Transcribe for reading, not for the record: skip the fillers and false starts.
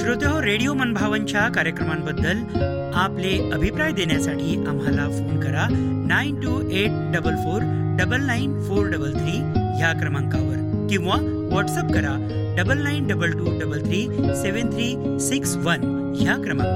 श्रोतेहो, radio मनभावनच्या कार्यक्रमांबद्दल आपले अभिप्राय देण्यासाठी आम्हाला फोन करा 9284499433 ह्या क्रमांकावर किंवा व्हॉट्सअप करा 9922337361 ह्या क्रमांकावर.